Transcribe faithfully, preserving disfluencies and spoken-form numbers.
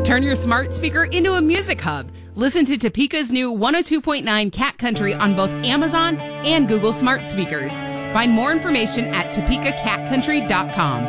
Turn your smart speaker into a music hub. Listen to Topeka's new one oh two point nine Cat Country on both Amazon and Google Smart Speakers. Find more information at topeka cat country dot com.